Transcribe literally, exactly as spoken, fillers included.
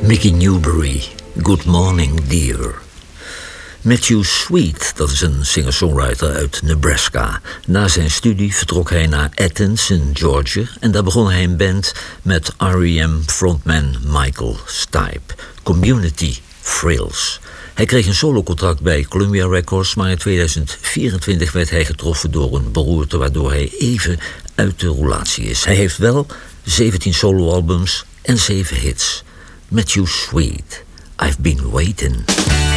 Mickey Newbury, Good Morning Dear. Matthew Sweet, dat is een singer-songwriter uit Nebraska. Na zijn studie vertrok hij naar Athens in Georgia en daar begon hij een band met R E M-frontman Michael Stipe, Community Frills. Hij kreeg een solocontract bij Columbia Records, maar in tweeduizend vierentwintig werd hij getroffen door een beroerte waardoor hij even uit de roulatie is. Hij heeft wel zeventien soloalbums en zeven hits. Matthew Sweet, I've Been Waiting.